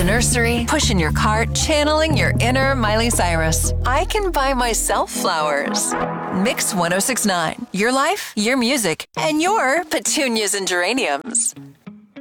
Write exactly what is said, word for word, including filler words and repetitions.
the nursery, pushing your cart, channeling your inner Miley Cyrus. I can buy myself flowers. Mix one oh six point nine. Your life, your music, and your petunias and geraniums.